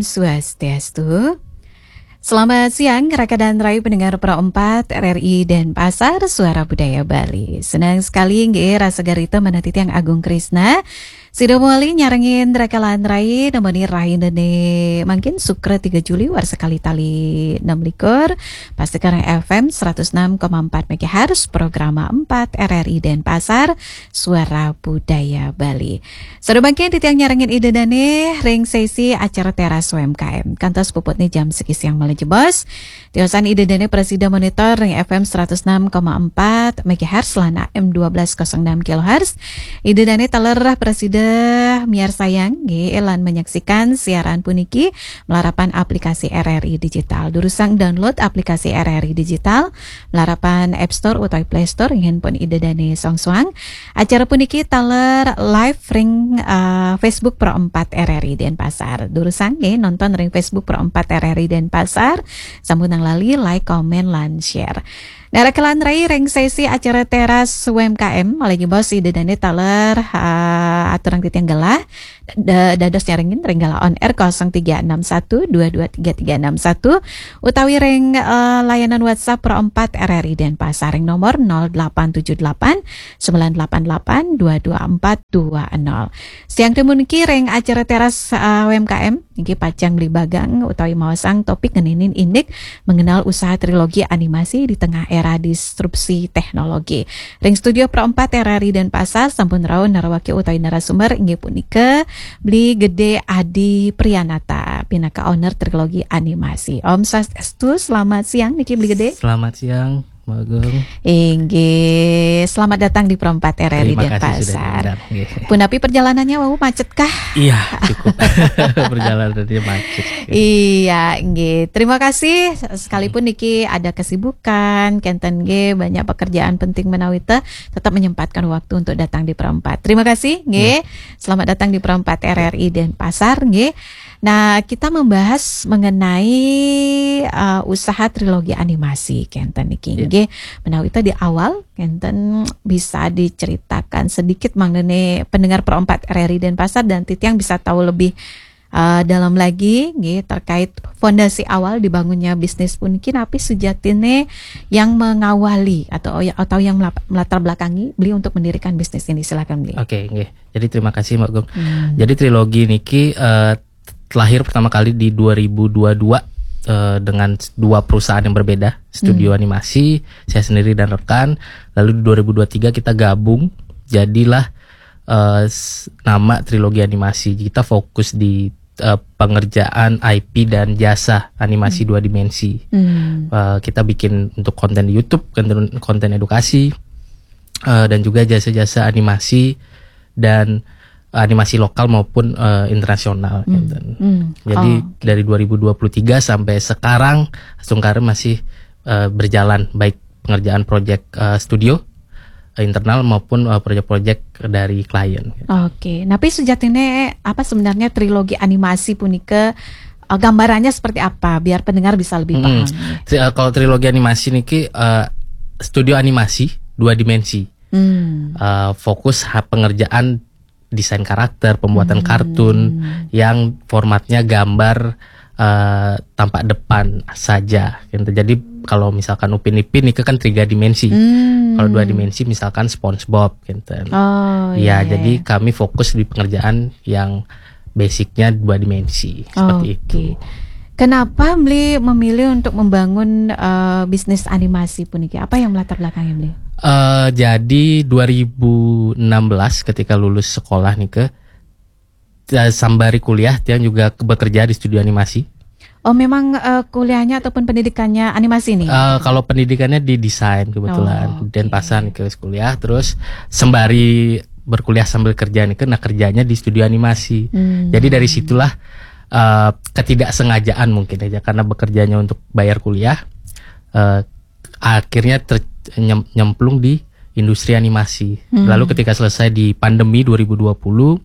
Swastiastu. Selamat siang rekan dan rayu pendengar Pro 4 RRI Denpasar Suara Budaya Bali. Senang sekali nggih rasa garita menanti Tiang Agung Krisna. Sido muali nyarengin rekalan rai nemeni rai dene mungkin Sukra 3 Juli war sekali tali 6 likur pasti karena FM 106,4 MHz program 4 RRI Denpasar Suara Budaya Bali. Sudah bangkin Tiang nyarengin ide dane ring sesi acara teras UMKM. Kantos puput nih jam sekis yang melejebos. Tiosan ide dane Presiden Monitor ring FM 106,4 MHz lana M1206 kHz. Ide dane talerah Presiden miar sayang elan menyaksikan siaran puniki melarapan aplikasi RRI Digital. Durusang download aplikasi RRI Digital melarapan App Store atau Play Store handphone ide dane songswang. Acara puniki taler live ring Facebook Pro 4 RRI Denpasar. Durusang nonton ring Facebook Pro 4 RRI Denpasar. Sambut nang lali like, comment, lan share. Nah, rekalan rai ring sesi acara teras UMKM lagi bos ide dane taler aturan titiang gelah dados nyaringin ring gala on air 0361223361 utawi ring layanan WhatsApp Pro 4 RRI Denpasar ring nomor 0878 988 22420. Siang timun ki ring acara teras UMKM iki pacang beli bagang utawi mawasang topik ngeninin indik mengenal usaha trilogi animasi di tengah era disrupsi teknologi. Ring studio Pro 4 RRI Denpasar sampun rawuh narawaki utawi narasumber inggih punika Bli Gede Adi Priyanata pinaka owner trilogi animasi. Om Swastiastu, selamat siang Niki Bli Gede. Selamat siang Magung. Inggih, selamat datang di Pro 4 RRI Denpasar. Punapi perjalanannya wau macet kah? Iya, cukup. Perjalanannya macet. Iya, nggih. Terima kasih sekalipun Niki ada kesibukan, kenten nggih banyak pekerjaan penting menawita, tetap menyempatkan waktu untuk datang di Pro 4. Terima kasih nggih. Selamat datang di Pro 4 RRI Denpasar nggih. Nah, kita membahas mengenai usaha trilogi animasi kenten niki nggih. Menawita di awal kenten bisa diceritakan sedikit mengenai pendengar Pro 4 RRI Denpasar dan Titiang bisa tahu lebih dalam lagi nggih terkait fondasi awal dibangunnya bisnis puniki napi sejatine yang mengawali atau yang melatar belakangi beli untuk mendirikan bisnis ini. Silakan beli. Oke, nggih. Jadi terima kasih Mbak Gung. Jadi trilogi niki lahir pertama kali di 2022 dengan dua perusahaan yang berbeda, studio animasi, saya sendiri dan rekan. Lalu di 2023 kita gabung, jadilah nama trilogi animasi. Kita fokus di pengerjaan IP dan jasa animasi 2 dimensi. Kita bikin untuk konten di YouTube, konten edukasi, dan juga jasa-jasa animasi dan animasi lokal maupun internasional. Jadi dari 2023 sampai sekarang Sungkare masih berjalan baik pengerjaan proyek studio internal maupun proyek-proyek dari klien. Oke, tapi sejatinya apa sebenarnya trilogi animasi punika gambarannya seperti apa biar pendengar bisa lebih paham. Kalau trilogi animasi niki studio animasi 2 dimensi. Fokus pengerjaan desain karakter, pembuatan kartun yang formatnya gambar tampak depan saja. Jadi kalau misalkan Upin Ipin itu kan 3 dimensi. Kalau 2 dimensi misalkan SpongeBob gitu. Jadi kami fokus di pengerjaan yang basicnya 2 dimensi seperti itu. Kenapa Bli memilih untuk membangun bisnis animasi puniki? Apa yang melatar belakangnya Bli? Jadi 2016 ketika lulus sekolah nih sambari kuliah Tiang juga bekerja di studio animasi. Oh memang kuliahnya ataupun pendidikannya animasi nih? Kalau pendidikannya di desain kebetulan. Denpasar nih kuliah terus sembari berkuliah sambil kerja nih nah kerjanya di studio animasi. Jadi dari situlah ketidaksengajaan mungkin aja karena bekerjanya untuk bayar kuliah akhirnya nyemplung di industri animasi. Lalu ketika selesai di pandemi 2020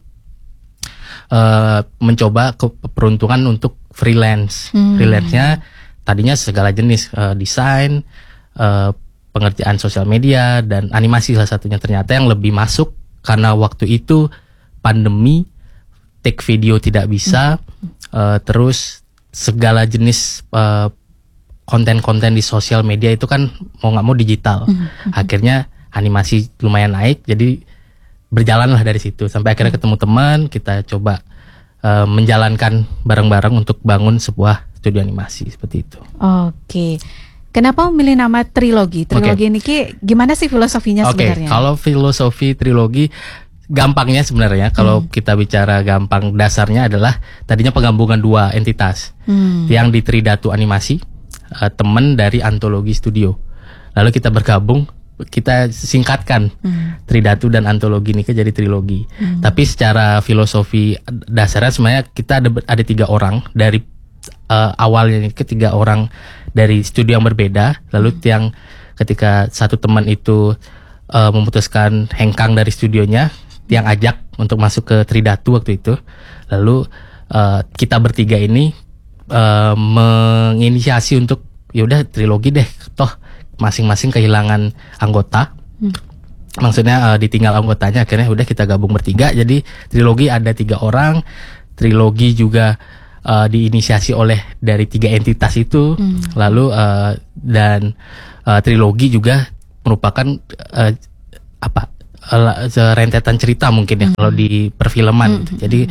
mencoba keperuntungan untuk freelance. Freelance-nya tadinya segala jenis desain, pengerjaan sosial media dan animasi salah satunya. Ternyata yang lebih masuk karena waktu itu pandemi, take video tidak bisa, terus segala jenis konten-konten di sosial media itu kan mau nggak mau digital. Akhirnya animasi lumayan naik, jadi berjalanlah dari situ sampai akhirnya ketemu teman, kita coba menjalankan bareng-bareng untuk bangun sebuah studio animasi seperti itu. Oke. Kenapa memilih nama Trilogi? Trilogi ini gimana sih filosofinya sebenarnya? Kalau filosofi Trilogi gampangnya sebenarnya kalau kita bicara gampang dasarnya adalah tadinya penggabungan dua entitas. Yang di Tridatu Animasi, teman dari Antologi Studio. Lalu kita bergabung, kita singkatkan Tridatu dan Antologi ini jadi Trilogi. Tapi secara filosofi dasarnya sebenarnya kita ada 3 orang dari awalnya ini, 3 orang dari studio yang berbeda. Lalu yang ketika satu teman itu memutuskan hengkang dari studionya, yang ajak untuk masuk ke Tridatu waktu itu. Lalu kita bertiga ini menginisiasi untuk yaudah Trilogi deh, toh masing-masing kehilangan anggota. Maksudnya ditinggal anggotanya, akhirnya udah kita gabung bertiga. Jadi Trilogi ada 3 orang. Trilogi juga diinisiasi oleh dari 3 entitas itu. Lalu dan Trilogi juga merupakan rentetan cerita mungkin ya kalau di perfilman gitu. Jadi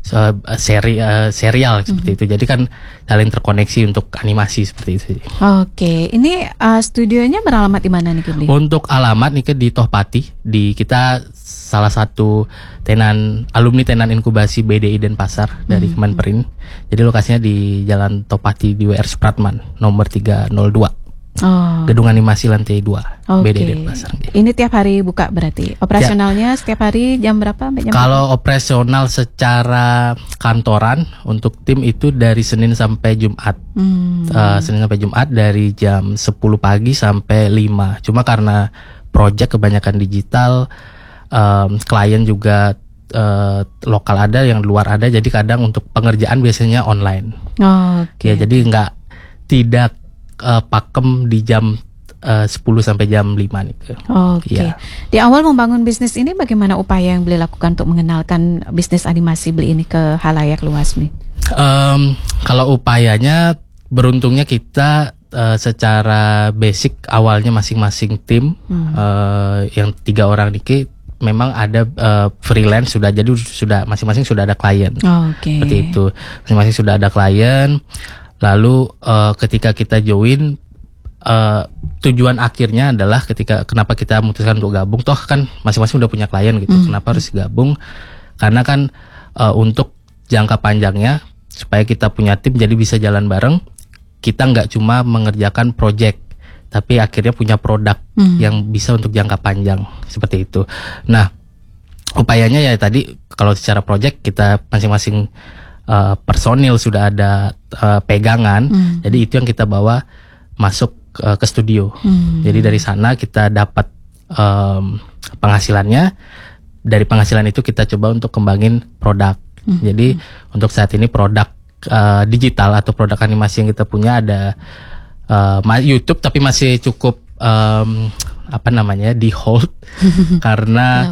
serial seperti itu. Jadi kan saling terkoneksi untuk animasi seperti itu. Oke, ini studionya beralamat di mana nih Kibli? Untuk alamat nih di Tohpati, di kita salah satu alumni tenan inkubasi BDI Denpasar dari Kemenperin. Jadi lokasinya di Jalan Tohpati di WR Supratman nomor 302. Gedung animasi lantai 2 BDI Denpasar. Ini tiap hari buka berarti? Operasionalnya setiap hari jam berapa? Kalau operasional secara kantoran untuk tim itu dari Senin sampai Jumat. Senin sampai Jumat dari jam 10 pagi sampai 5. Cuma karena project kebanyakan digital, klien juga lokal ada, yang luar ada, jadi kadang untuk pengerjaan biasanya online. Ya, jadi tidak pakem di jam 10 sampai jam 5 nih. Ya. Di awal membangun bisnis ini bagaimana upaya yang Beli lakukan untuk mengenalkan bisnis animasi Beli ini ke halayak luas nih? Kalau upayanya, beruntungnya kita secara basic awalnya masing-masing tim yang 3 orang niki memang ada freelance sudah masing-masing sudah ada klien. Seperti itu. Masing-masing sudah ada klien. Lalu ketika kita join, tujuan akhirnya adalah kenapa kita memutuskan untuk gabung, toh kan masing-masing udah punya klien gitu. Kenapa harus gabung? Karena kan untuk jangka panjangnya supaya kita punya tim jadi bisa jalan bareng. Kita nggak cuma mengerjakan project, tapi akhirnya punya produk yang bisa untuk jangka panjang seperti itu. Nah, upayanya ya tadi kalau secara project kita masing-masing personil sudah ada pegangan, jadi itu yang kita bawa masuk ke studio. Jadi dari sana kita dapat penghasilannya. Dari penghasilan itu kita coba untuk kembangin produk. Jadi untuk saat ini produk digital atau produk animasi yang kita punya ada YouTube, tapi masih cukup di hold karena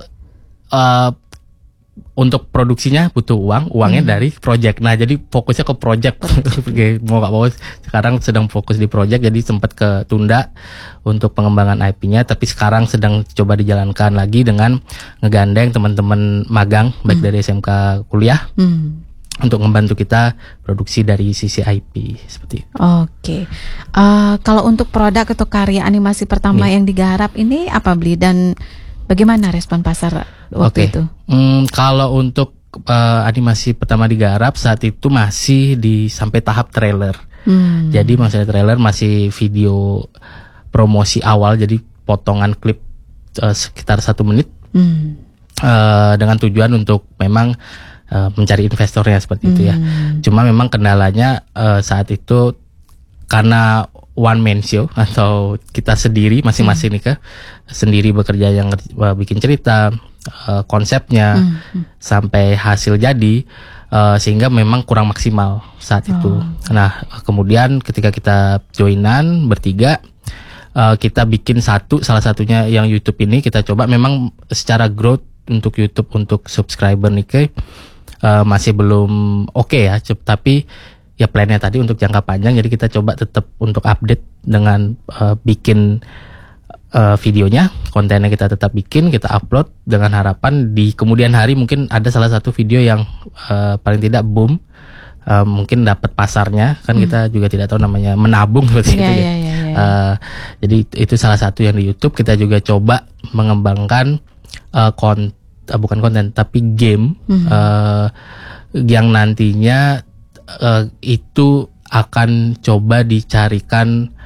untuk produksinya butuh uangnya dari project. Nah, jadi fokusnya ke project. Mau gak mau sekarang sedang fokus di project, jadi sempat ketunda untuk pengembangan IP-nya, tapi sekarang sedang coba dijalankan lagi dengan ngegandeng teman-teman magang baik dari SMK kuliah untuk membantu kita produksi dari sisi IP seperti itu. Kalau untuk produk atau karya animasi pertama yang digarap ini apa Beli, dan bagaimana respon pasar waktu itu? Kalau untuk animasi pertama digarap saat itu masih sampai tahap trailer. Jadi maksudnya trailer masih video promosi awal, jadi potongan klip sekitar 1 menit dengan tujuan untuk memang mencari investornya seperti itu ya. Cuma memang kendalanya saat itu karena one man show atau kita sendiri masing-masing nih sendiri bekerja, yang bikin cerita, konsepnya sampai hasil jadi, sehingga memang kurang maksimal saat itu. Nah, kemudian ketika kita joinan bertiga, kita bikin salah satunya yang YouTube ini kita coba memang secara growth untuk YouTube, untuk subscriber nih masih belum oke ya, tapi ya plannya tadi untuk jangka panjang, jadi kita coba tetap untuk update dengan bikin videonya, kontennya kita tetap bikin, kita upload dengan harapan di kemudian hari mungkin ada salah satu video yang paling tidak boom, mungkin dapat pasarnya, kan kita juga tidak tahu namanya menabung seperti itu ya. Jadi itu salah satu yang di YouTube. Kita juga coba mengembangkan bukan konten tapi game yang nantinya itu akan coba dicarikan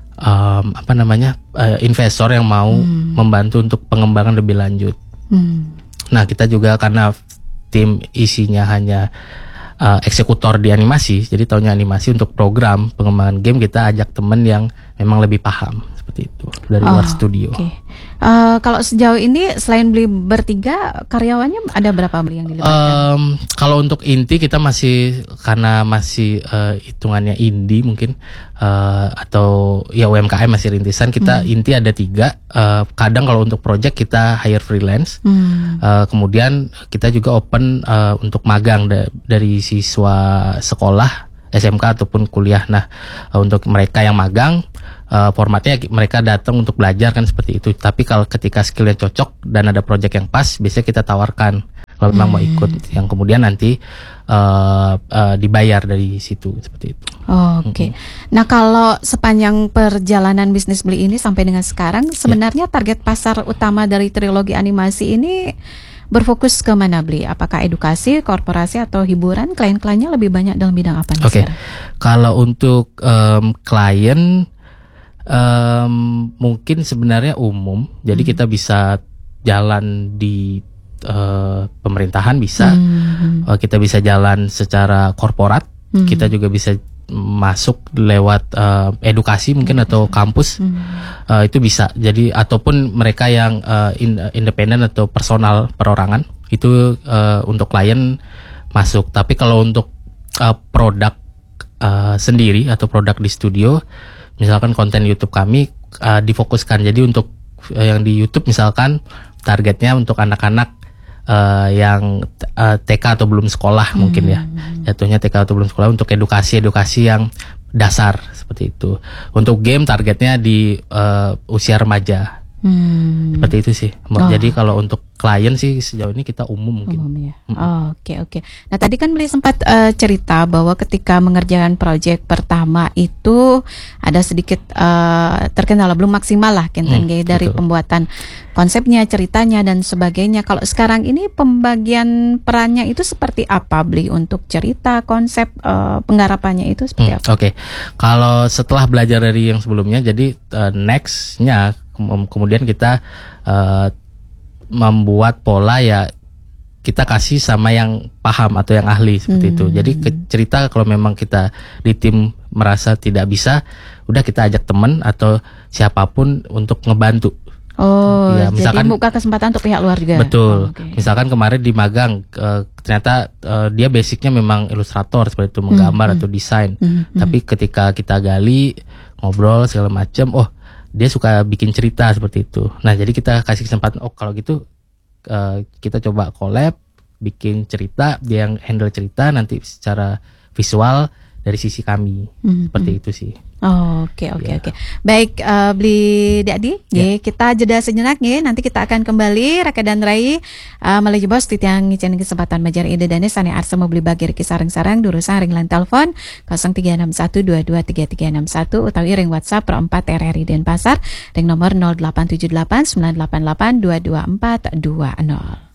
investor yang mau membantu untuk pengembangan lebih lanjut. Nah, kita juga karena tim isinya hanya eksekutor di animasi, jadi taunya animasi, untuk program pengembangan game kita ajak temen yang memang lebih paham seperti itu dari luar studio. Kalau sejauh ini selain Beli bertiga, karyawannya ada berapa Beli yang dilibatkan? Kalau untuk inti kita masih, karena masih hitungannya indie mungkin, atau ya UMKM masih rintisan, kita inti ada 3. Kadang kalau untuk project kita hire freelance. Kemudian kita juga open untuk magang dari siswa sekolah SMK ataupun kuliah. Nah, untuk mereka yang magang, formatnya mereka datang untuk belajar kan seperti itu. Tapi kalau ketika skillnya cocok dan ada project yang pas, biasanya kita tawarkan kalau memang mau ikut, yang kemudian nanti dibayar dari situ seperti itu. Oke. Nah, kalau sepanjang perjalanan bisnis Beli ini sampai dengan sekarang, sebenarnya target pasar utama dari trilogi animasi ini berfokus ke mana Beli? Apakah edukasi, korporasi, atau hiburan? Klien-kliennya lebih banyak dalam bidang apa nih sekarang? Kalau untuk klien mungkin sebenarnya umum. Jadi kita bisa jalan di pemerintahan bisa, kita bisa jalan secara korporat, kita juga bisa masuk lewat edukasi mungkin atau kampus, itu bisa. Jadi ataupun mereka yang independen atau personal perorangan, itu untuk klien masuk. Tapi kalau untuk produk sendiri atau produk di studio, misalkan konten YouTube kami difokuskan. Jadi untuk yang di YouTube misalkan targetnya untuk anak-anak yang TK atau belum sekolah mungkin ya, jatuhnya TK atau belum sekolah, untuk edukasi yang dasar seperti itu. Untuk game targetnya di usia remaja. Seperti itu sih. Jadi kalau untuk klien sih sejauh ini kita umum mungkin. Oke. Nah, tadi kan Beli sempat cerita bahwa ketika mengerjakan proyek pertama itu ada sedikit terkendala, belum maksimal lah dari pembuatan konsepnya, ceritanya dan sebagainya. Kalau sekarang ini pembagian perannya itu seperti apa Beli untuk cerita, konsep, penggarapannya itu seperti apa? Kalau setelah belajar dari yang sebelumnya, jadi nextnya kemudian kita membuat pola, ya kita kasih sama yang paham atau yang ahli seperti itu. Jadi cerita kalau memang kita di tim merasa tidak bisa, udah kita ajak teman atau siapapun untuk ngebantu. Ya, misalkan, jadi buka kesempatan untuk pihak luar juga. Betul. Misalkan kemarin di magang ternyata dia basicnya memang ilustrator seperti itu, menggambar atau desain. Tapi ketika kita gali, ngobrol segala macam, dia suka bikin cerita seperti itu. Nah, jadi kita kasih kesempatan, kalau gitu kita coba collab, bikin cerita, dia yang handle cerita, nanti secara visual dari sisi kami. Seperti itu sih. Oke. Baik, Beli Dadi, kita jeda sejenak ya. Nanti kita akan kembali Raka dan Rai melalui bos titiang ngicen kesempatan majar ide dan sane arsa mau beli bagir kisareng-sareng durusan ring lan telepon 0361223361 utawi ring WhatsApp pro 4 RRI Denpasar ring nomor 087898822420.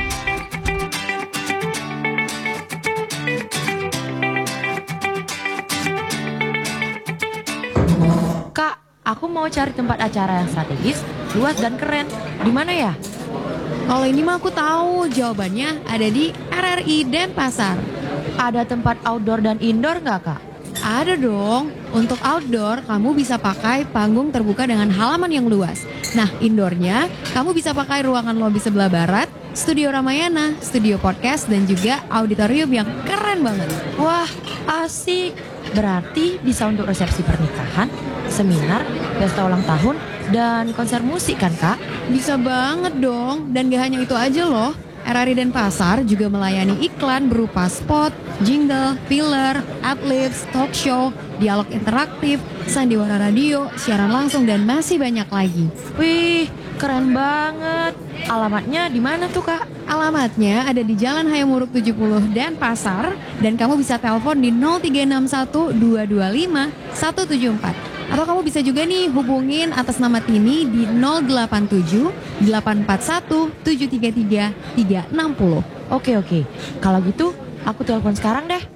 Aku mau cari tempat acara yang strategis, luas dan keren. Di mana ya? Kalau ini mah aku tahu jawabannya ada di RRI Denpasar. Ada tempat outdoor dan indoor nggak, Kak? Ada dong. Untuk outdoor, kamu bisa pakai panggung terbuka dengan halaman yang luas. Nah, indoornya, kamu bisa pakai ruangan lobi sebelah barat, studio Ramayana, studio podcast, dan juga auditorium yang keren banget. Wah, asik. Berarti bisa untuk resepsi pernikahan, seminar, pesta ulang tahun, dan konser musik kan, Kak? Bisa banget dong. Dan gak hanya itu aja loh. RRI Denpasar juga melayani iklan berupa spot, jingle, filler, adlibs, talk show, dialog interaktif, sandiwara radio, siaran langsung, dan masih banyak lagi. Wih, keren banget. Alamatnya di mana tuh, Kak? Alamatnya ada di Jalan Hayamuruk 70 Denpasar, dan kamu bisa telepon di 0361 225 174. Atau kamu bisa juga nih hubungin atas nama Tini di 087 841 733 360. Oke. Kalau gitu, aku telepon sekarang deh.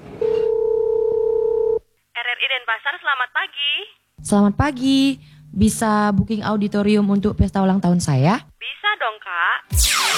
RRI Denpasar, selamat pagi. Selamat pagi. Bisa booking auditorium untuk pesta ulang tahun saya? Bisa dong, Kak.